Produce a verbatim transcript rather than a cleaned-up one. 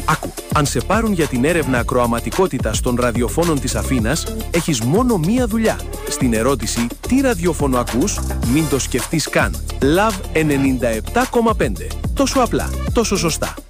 Άκου, αν σε πάρουν για την έρευνα ακροαματικότητας των ραδιοφώνων της Αθήνας, έχεις μόνο μία δουλειά. Στην ερώτηση «Τι ραδιόφωνο ακούς?» μην το σκεφτείς καν. Love ενενήντα επτά κόμμα πέντε. Τόσο απλά, τόσο σωστά.